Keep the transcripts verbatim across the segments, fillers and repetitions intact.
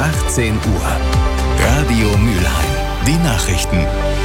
achtzehn Uhr. Radio Mülheim. Die Nachrichten.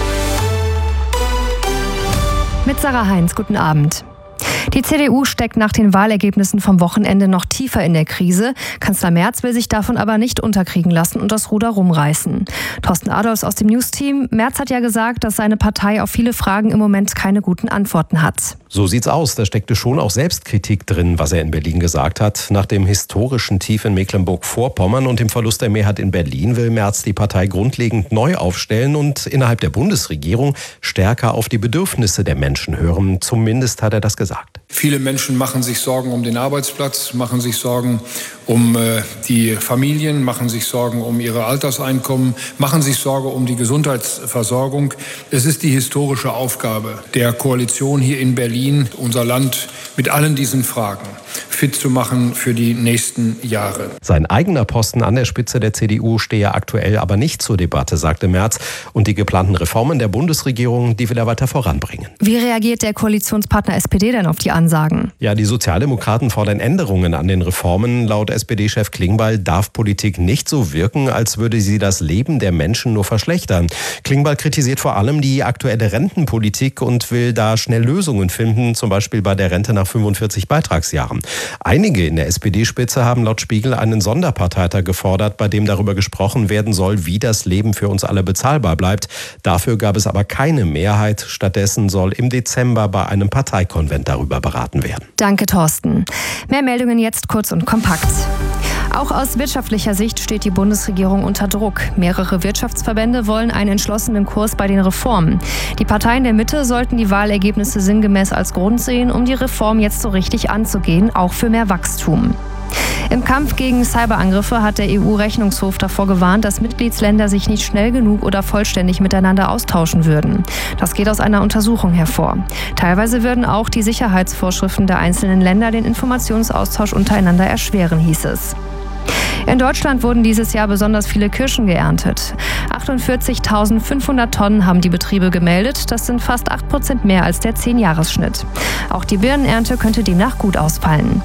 Mit Sarah Heinz, guten Abend. Die C D U steckt nach den Wahlergebnissen vom Wochenende noch tiefer in der Krise. Kanzler Merz will sich davon aber nicht unterkriegen lassen und das Ruder rumreißen. Thorsten Adolfs aus dem News-Team. Merz hat ja gesagt, dass seine Partei auf viele Fragen im Moment keine guten Antworten hat. So sieht's aus. Da steckte schon auch Selbstkritik drin, was er in Berlin gesagt hat. Nach dem historischen Tief in Mecklenburg-Vorpommern und dem Verlust der Mehrheit in Berlin will Merz die Partei grundlegend neu aufstellen und innerhalb der Bundesregierung stärker auf die Bedürfnisse der Menschen hören. Zumindest hat er das gesagt. Viele Menschen machen sich Sorgen um den Arbeitsplatz, machen sich Sorgen um äh, die Familien, machen sich Sorgen um ihre Alterseinkommen, machen sich Sorge um die Gesundheitsversorgung. Es ist die historische Aufgabe der Koalition hier in Berlin, unser Land mit allen diesen Fragen fit zu machen für die nächsten Jahre. Sein eigener Posten an der Spitze der C D U stehe aktuell aber nicht zur Debatte, sagte Merz. Und die geplanten Reformen der Bundesregierung, die will er weiter voranbringen. Wie reagiert der Koalitionspartner S P D denn auf die Ansagen? Ja, die Sozialdemokraten fordern Änderungen an den Reformen. Laut S P D-Chef Klingbeil darf Politik nicht so wirken, als würde sie das Leben der Menschen nur verschlechtern. Klingbeil kritisiert vor allem die aktuelle Rentenpolitik und will da schnell Lösungen finden, zum Beispiel bei der Rente nach fünfundvierzig Beitragsjahren. Einige in der S P D-Spitze haben laut Spiegel einen Sonderparteitag gefordert, bei dem darüber gesprochen werden soll, wie das Leben für uns alle bezahlbar bleibt. Dafür gab es aber keine Mehrheit. Stattdessen soll im Dezember bei einem Parteikonvent darüber beraten werden. Danke, Thorsten. Mehr Meldungen jetzt kurz und kompakt. Auch aus wirtschaftlicher Sicht steht die Bundesregierung unter Druck. Mehrere Wirtschaftsverbände wollen einen entschlossenen Kurs bei den Reformen. Die Parteien der Mitte sollten die Wahlergebnisse sinngemäß als Grund sehen, um die Reform jetzt so richtig anzugehen, auch für mehr Wachstum. Im Kampf gegen Cyberangriffe hat der E U-Rechnungshof davor gewarnt, dass Mitgliedsländer sich nicht schnell genug oder vollständig miteinander austauschen würden. Das geht aus einer Untersuchung hervor. Teilweise würden auch die Sicherheitsvorschriften der einzelnen Länder den Informationsaustausch untereinander erschweren, hieß es. In Deutschland wurden dieses Jahr besonders viele Kirschen geerntet. achtundvierzigtausendfünfhundert Tonnen haben die Betriebe gemeldet. Das sind fast acht Prozent mehr als der zehn-Jahres-Schnitt. Auch die Birnenernte könnte demnach gut ausfallen.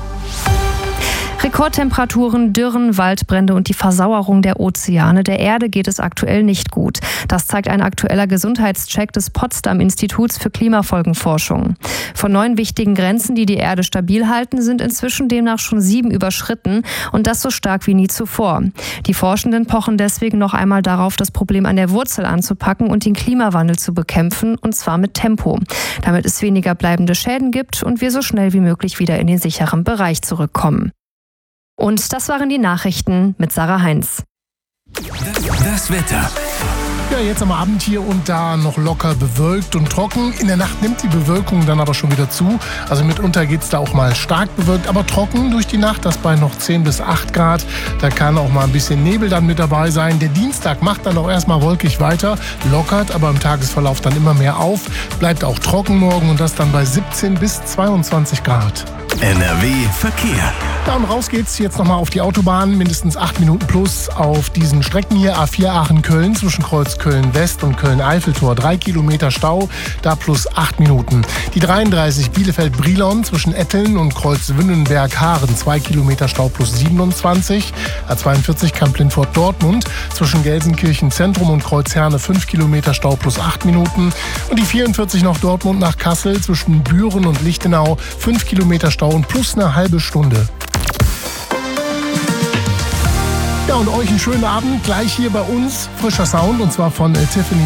Rekordtemperaturen, Dürren, Waldbrände und die Versauerung der Ozeane. Der Erde geht es aktuell nicht gut. Das zeigt ein aktueller Gesundheitscheck des Potsdam-Instituts für Klimafolgenforschung. Von neun wichtigen Grenzen, die die Erde stabil halten, sind inzwischen demnach schon sieben überschritten und das so stark wie nie zuvor. Die Forschenden pochen deswegen noch einmal darauf, das Problem an der Wurzel anzupacken und den Klimawandel zu bekämpfen, und zwar mit Tempo, damit es weniger bleibende Schäden gibt und wir so schnell wie möglich wieder in den sicheren Bereich zurückkommen. Und das waren die Nachrichten mit Sarah Heinz. Das, das Wetter. Ja, jetzt am Abend hier und da noch locker bewölkt und trocken. In der Nacht nimmt die Bewölkung dann aber schon wieder zu. Also mitunter geht es da auch mal stark bewölkt, aber trocken durch die Nacht. Das bei noch zehn bis acht Grad. Da kann auch mal ein bisschen Nebel dann mit dabei sein. Der Dienstag macht dann auch erstmal wolkig weiter, lockert aber im Tagesverlauf dann immer mehr auf. Bleibt auch trocken morgen und das dann bei siebzehn bis zweiundzwanzig Grad. N R W Verkehr. Ja, und raus geht's jetzt nochmal auf die Autobahn. Mindestens acht Minuten plus auf diesen Strecken hier. A vier Aachen-Köln zwischen Kreuz Köln-West und Köln-Eiffeltor. Drei Kilometer Stau, da plus acht Minuten. Die dreiunddreißig Bielefeld-Brilon zwischen Etteln und Kreuz Wünnenberg-Haaren. Zwei Kilometer Stau plus siebenundzwanzig. A zweiundvierzig Kamp-Lindfort-Dortmund zwischen Gelsenkirchen-Zentrum und Kreuz Herne. Fünf Kilometer Stau plus acht Minuten. Und die vierundvierzig noch Dortmund nach Kassel zwischen Büren und Lichtenau. Fünf Kilometer Stau und plus eine halbe Stunde. Ja, und euch einen schönen Abend. Gleich hier bei uns frischer Sound und zwar von äh, Tiffany.